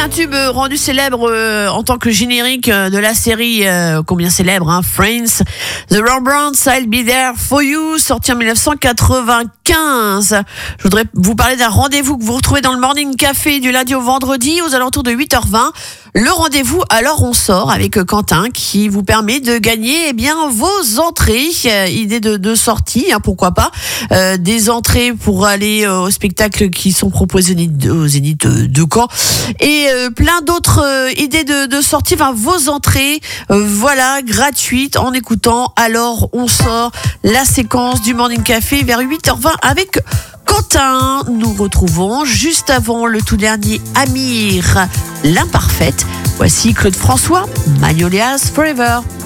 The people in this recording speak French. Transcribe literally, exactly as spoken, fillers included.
un tube euh, rendu célèbre euh, en tant que générique euh, de la série euh, combien célèbre, hein, Friends. The Rembrandts, I'll Be There For You, sorti en dix-neuf cent quatre-vingt-quinze. Je voudrais vous parler d'un rendez-vous que vous retrouvez dans le Morning Café du lundi au vendredi aux alentours de huit heures vingt. Le rendez-vous Alors on sort avec Quentin qui vous permet de gagner eh bien vos entrées, euh, idée de, de sortie, hein, pourquoi pas, euh, des entrées pour aller euh, au spectacle qui sont proposés au Zénith de, de Caen et euh, plein d'autres euh, idées de, de sortie, enfin vos entrées, euh, voilà, gratuites en écoutant Alors on sort, la séquence du Morning Café vers huit heures vingt avec Quentin. Nous retrouvons juste avant le tout dernier Amir, l'imparfaite. Voici Claude François, Magnolias Forever.